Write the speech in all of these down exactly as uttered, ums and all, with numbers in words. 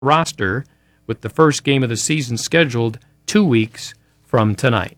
roster, with the first game of the season scheduled two weeks from tonight.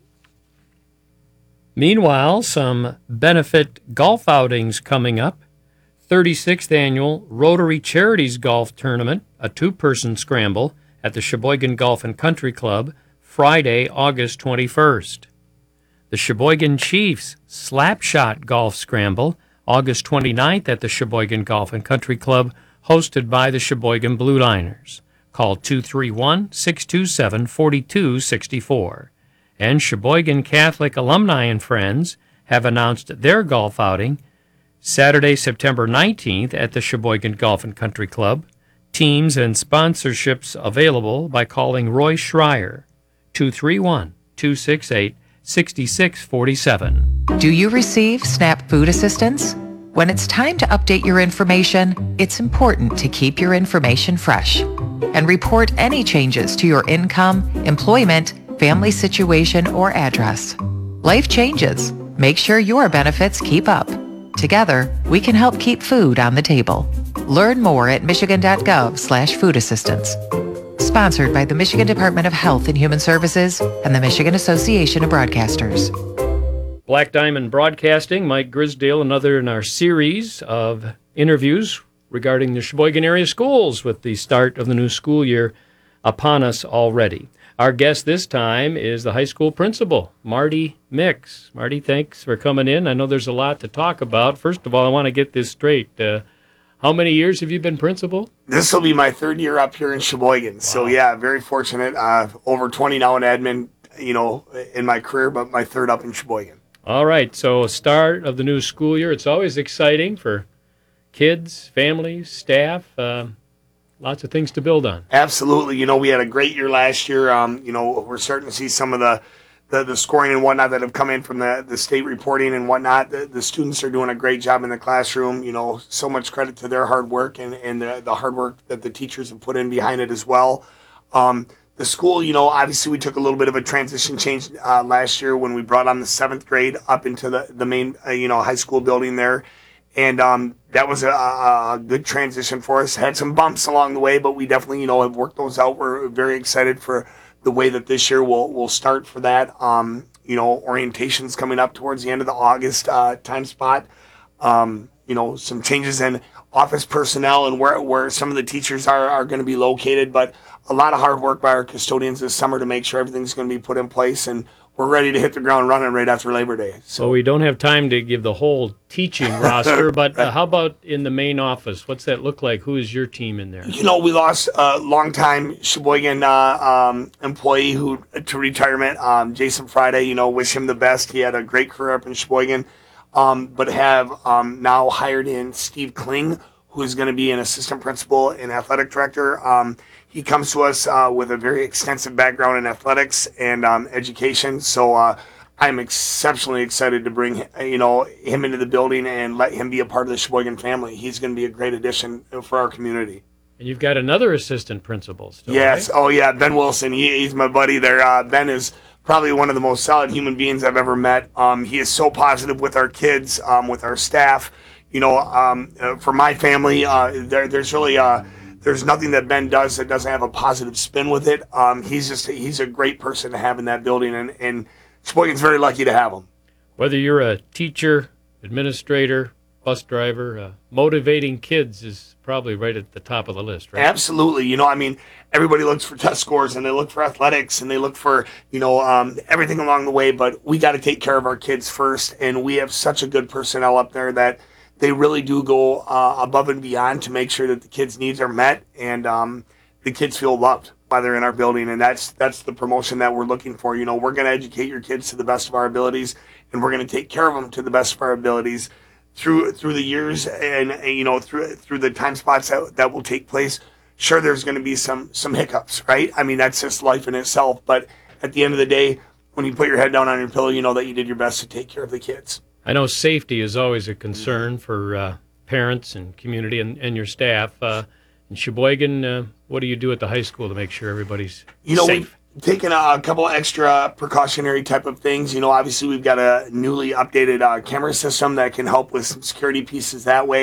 Meanwhile, some benefit golf outings coming up. thirty-sixth Annual Rotary Charities Golf Tournament, a two-person scramble at the Sheboygan Golf and Country Club, Friday, August twenty-first. The Sheboygan Chiefs Slapshot Golf Scramble, August twenty-ninth at the Sheboygan Golf and Country Club, hosted by the Sheboygan Blue Liners. Call two three one, six two seven, four two six four. And Sheboygan Catholic Alumni and Friends have announced their golf outing Saturday, September nineteenth at the Sheboygan Golf and Country Club. Teams and sponsorships available by calling Roy Schreier, two three one, two six eight, six six four seven. Do you receive SNAP food assistance? When it's time to update your information, it's important to keep your information fresh and report any changes to your income, employment, family situation, or address. Life changes. Make sure your benefits keep up. Together, we can help keep food on the table. Learn more at michigan.gov slash food assistance. Sponsored by the Michigan Department of Health and Human Services and the Michigan Association of Broadcasters. Black Diamond Broadcasting, Mike Grisdale, another in our series of interviews regarding the Sheboygan area schools with the start of the new school year upon us already. Our guest this time is the high school principal, Marty Mix. Marty, thanks for coming in. I know there's a lot to talk about. First of all, I want to get this straight. Uh, how many years have you been principal? This will be my third year up here in Sheboygan. Wow. So, yeah, very fortunate. Uh, over twenty now in admin, you know, in my career, but my third up in Sheboygan. All right, so start of the new school year. It's always exciting for kids, families, staff. Uh, lots of things to build on. Absolutely. You know, we had a great year last year. Um, you know, we're starting to see some of the, the, the scoring and whatnot that have come in from the, the state reporting and whatnot. The, the students are doing a great job in the classroom. You know, so much credit to their hard work and, and the, the hard work that the teachers have put in behind it as well. Um, The school, you know, obviously we took a little bit of a transition change uh, last year when we brought on the seventh grade up into the, the main, uh, you know, high school building there. And um, that was a, a good transition for us. Had some bumps along the way, but we definitely, you know, have worked those out. We're very excited for the way that this year will will start for that. Um, you know, orientation's coming up towards the end of the August uh, time spot. Um, you know, some changes in office personnel and where, where some of the teachers are, are going to be located, but a lot of hard work by our custodians this summer to make sure everything's going to be put in place, and we're ready to hit the ground running right after Labor Day. So, so we don't have time to give the whole teaching roster, but uh, how about in the main office? What's that look like? Who is your team in there? You know, we lost a longtime Sheboygan uh, um, employee who to retirement, um, Jason Friday. You know, wish him the best. He had a great career up in Sheboygan, um, but have um, now hired in Steve Kling, who is going to be an assistant principal and athletic director. Um, He comes to us uh, with a very extensive background in athletics and um, education, so uh, I'm exceptionally excited to bring you know him into the building and let him be a part of the Sheboygan family. He's going to be a great addition for our community. And you've got another assistant principal still, Yes, right? Oh yeah, Ben Wilson. He, he's my buddy there. Uh, Ben is probably one of the most solid human beings I've ever met. Um, he is so positive with our kids, um, with our staff. You know, um, uh, for my family, uh, there, there's really... Uh, There's nothing that Ben does that doesn't have a positive spin with it. Um, he's just he's a great person to have in that building, and, and Sheboygan's very lucky to have him. Whether you're a teacher, administrator, bus driver, uh, motivating kids is probably right at the top of the list, right? Absolutely. You know, I mean, everybody looks for test scores, and they look for athletics, and they look for, you know, um, everything along the way, but we got to take care of our kids first, and we have such a good personnel up there that they really do go uh, above and beyond to make sure that the kids' needs are met and um, the kids feel loved while they're in our building. And that's that's the promotion that we're looking for. You know, we're going to educate your kids to the best of our abilities, and we're going to take care of them to the best of our abilities through through the years and, and you know through through the time spots that that will take place. Sure, there's going to be some some hiccups, right? I mean, that's just life in itself. But at the end of the day, when you put your head down on your pillow, you know that you did your best to take care of the kids. I know safety is always a concern for uh, parents and community and, and your staff. Uh, in Sheboygan, uh, what do you do at the high school to make sure everybody's you know, safe? We've taken a, a couple extra precautionary type of things. You know, obviously we've got a newly updated uh, camera system that can help with some security pieces that way.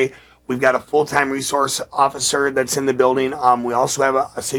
We've got a full-time resource officer that's in the building. Um, we also have a, a